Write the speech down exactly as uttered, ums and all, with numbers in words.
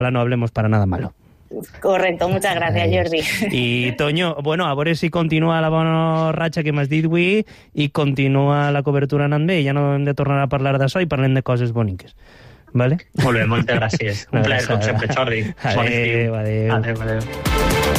no hablemos para nada malo. Correcto, muchas gracias, Jordi. I, Toño, bueno, a veure si continua la bona ratxa que m'has dit avui i continua la cobertura anant bé i ja no hem de tornar a parlar d'això i parlem de coses boniques. Vale? Molt bé, moltes gràcies. Un plaer, com sempre, Jordi. Adéu, adéu. Adéu, adéu.